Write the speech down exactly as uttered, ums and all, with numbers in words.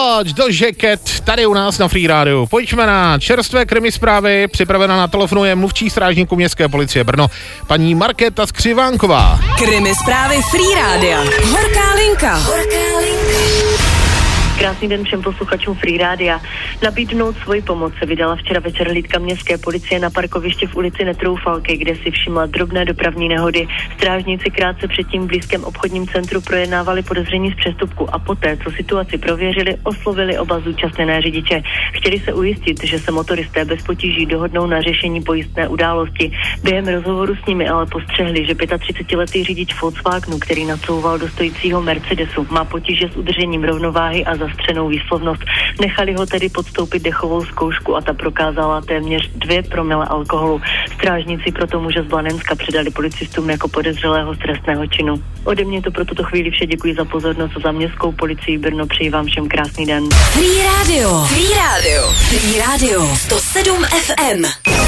Watch, do Jacket, tady u nás na Free Radio. Pojďme na čerstvé krimi zprávy. Připravena na telefonu je mluvčí strážníků Městské policie Brno, paní Markéta Skřivánková. Krimi zprávy Free Radio. Horká linka. Horká linka. Krásný den všem posluchačům Free Rádia. Nabídnout svoji pomoc se vydala včera večer hlídka městské policie na parkovišti v ulici Netroufalky, kde si všimla drobné dopravní nehody. Strážníci krátce předtím v blízkém obchodním centru projednávali podezření z přestupku a poté, co situaci prověřili, oslovili oba zúčastněné řidiče. Chtěli se ujistit, že se motoristé bez potíží dohodnou na řešení pojistné události. Během rozhovoru s nimi ale postřehli, že třicetiletý řidič Volkswagenu, který nacouval do stojícího Mercedesu, má potíže s udržením rovnováhy a zastřenou výslovnost. Nechali ho tedy podstoupit dechovou zkoušku a ta prokázala téměř dvě promile alkoholu. Strážníci proto muže z Blanenska předali policistům jako podezřelého z trestného činu. Ode mě to pro tuto chvíli vše, děkuji za pozornost a za městskou policii Brno přeji vám všem krásný den. Free Radio. Free Radio. Free Radio. sto sedm ef em.